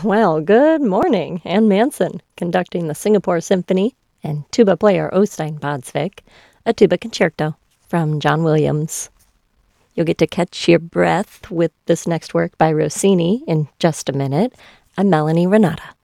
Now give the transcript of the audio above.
Well, good morning. Ann Manson conducting the Singapore Symphony and tuba player Øystein Bodsvik, a tuba concerto from John Williams. You'll get to catch your breath with this next work by Rossini in just a minute. I'm Melanie Renata.